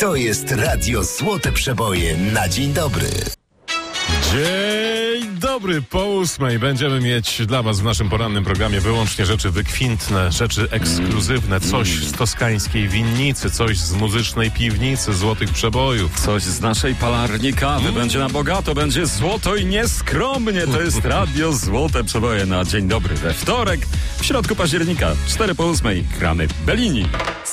To jest Radio Złote Przeboje na dzień dobry. Dzień dobry, po 8 będziemy mieć dla was w naszym porannym programie wyłącznie rzeczy wykwintne, rzeczy ekskluzywne, coś z toskańskiej winnicy, coś z muzycznej piwnicy Złotych Przebojów. Coś z naszej palarni kawy. Będzie na bogato, będzie złoto i nieskromnie. To jest Radio Złote Przeboje na dzień dobry we wtorek, w środku października, 4 po 8 gramy Bellini.